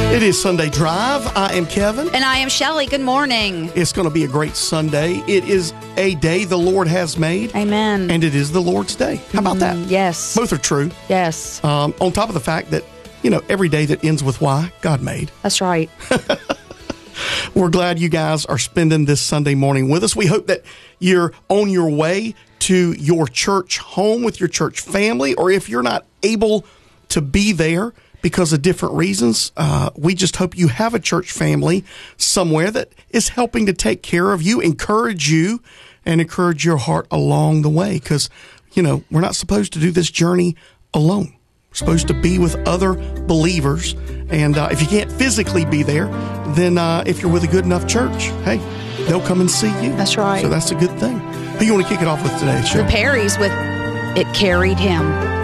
It is Sunday Drive. I am Kevin. And I am Shelley. Good morning. It's going to be a great Sunday. It is a day the Lord has made. Amen. And it is the Lord's day. How about that? Yes. Both are true. Yes. On top of the fact that, every day that ends with Y, God made. That's right. We're glad you guys are spending this Sunday morning with us. We hope that you're on your way to your church home with your church family, or if you're not able to be there because of different reasons, we just hope you have a church family somewhere that is helping to take care of you, encourage you, and encourage your heart along the way. Because, we're not supposed to do this journey alone. We're supposed to be with other believers. And if you can't physically be there, then if you're with a good enough church, hey, they'll come and see you. That's right. So that's a good thing. Who you want to kick it off with today, Cheryl? The Perrys with It Carried Him.